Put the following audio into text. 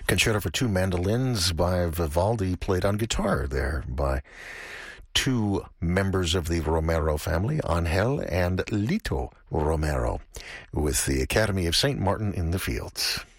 Concerto for two mandolins by Vivaldi, played on guitar there by two members of the Romero family, Angel and Lito Romero, with the Academy of St. Martin in the Fields.